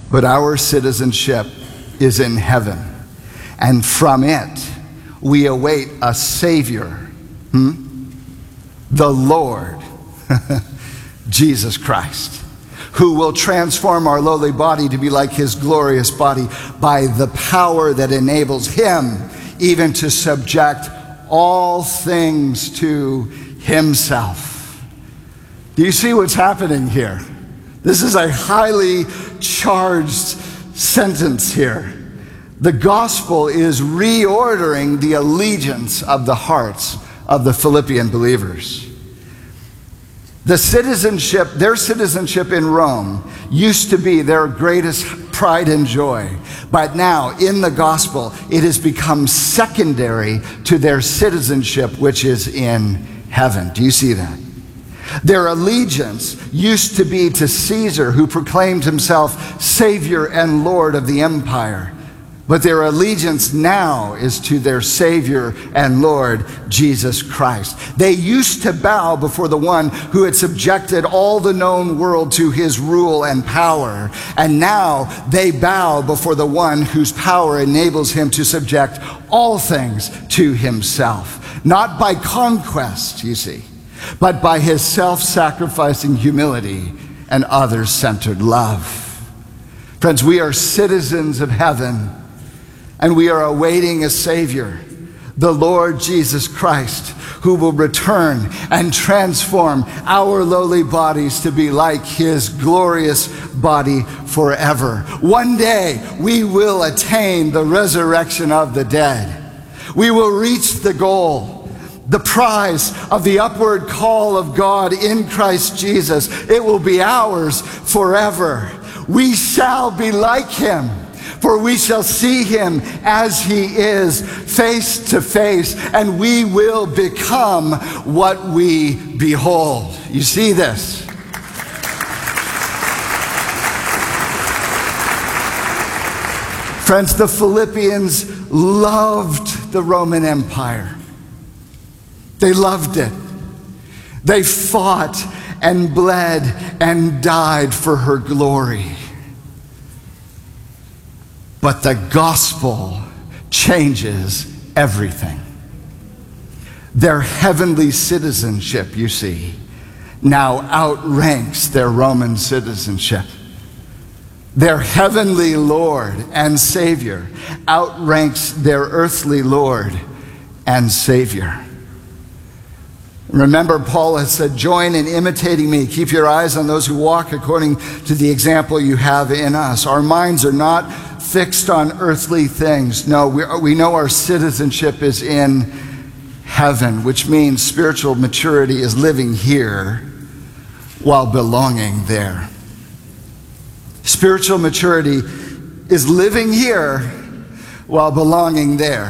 but our citizenship is in heaven, and from it we await a Savior, the Lord, Jesus Christ, who will transform our lowly body to be like his glorious body by the power that enables him even to subject all things to himself. Do you see what's happening here? This is a highly charged sentence here. The gospel is reordering the allegiance of the hearts of the Philippian believers. Their citizenship in Rome used to be their greatest pride and joy. But now, in the gospel, it has become secondary to their citizenship, which is in heaven. Do you see that? Their allegiance used to be to Caesar, who proclaimed himself Savior and Lord of the empire. But their allegiance now is to their Savior and Lord, Jesus Christ. They used to bow before the one who had subjected all the known world to his rule and power. And now they bow before the one whose power enables him to subject all things to himself. Not by conquest, you see, but by his self-sacrificing humility and others-centered love. Friends, we are citizens of heaven, and we are awaiting a Savior, the Lord Jesus Christ, who will return and transform our lowly bodies to be like his glorious body forever. One day, we will attain the resurrection of the dead. We will reach the goal, the prize of the upward call of God in Christ Jesus. It will be ours forever. We shall be like him, for we shall see him as he is, face to face, and we will become what we behold. You see this? Friends, the Philippians loved the Roman Empire. They loved it. They fought and bled and died for her glory. But the gospel changes everything. Their heavenly citizenship, you see, now outranks their Roman citizenship. Their heavenly Lord and Savior outranks their earthly Lord and Savior. Remember, Paul has said, join in imitating me. Keep your eyes on those who walk according to the example you have in us. Our minds are not fixed on earthly things. No, we know our citizenship is in heaven, which means spiritual maturity is living here while belonging there. Spiritual maturity is living here while belonging there.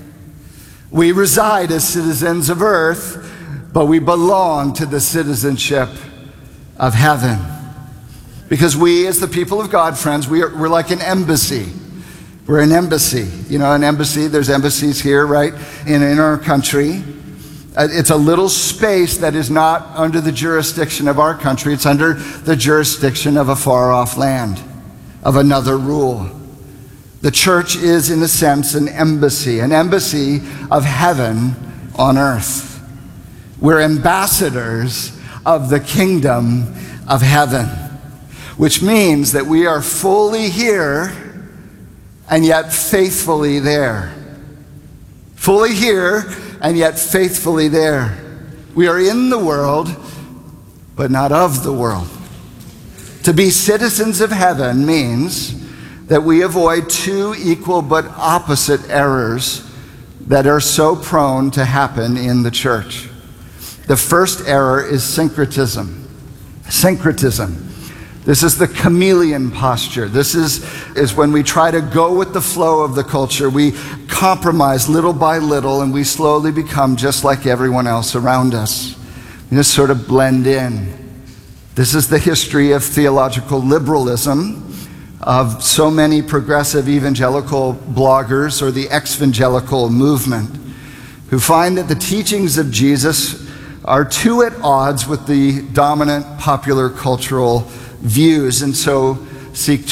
We reside as citizens of earth, but we belong to the citizenship of heaven. Because we, as the people of God, friends, we're like an embassy. We're an embassy. You know, an embassy, there's embassies here, right, in our country. It's a little space that is not under the jurisdiction of our country. It's under the jurisdiction of a far-off land, of another rule. The church is, in a sense, an embassy of heaven on earth. We're ambassadors of the kingdom of heaven, which means that we are fully here and yet faithfully there. Fully here and yet faithfully there. We are in the world, but not of the world. To be citizens of heaven means that we avoid two equal but opposite errors that are so prone to happen in the church. The first error is syncretism. Syncretism. This is the chameleon posture. This is when we try to go with the flow of the culture. We compromise little by little, and we slowly become just like everyone else around us. We just sort of blend in. This is the history of theological liberalism, of so many progressive evangelical bloggers or the exvangelical movement who find that the teachings of Jesus are too at odds with the dominant popular cultural views, and so seek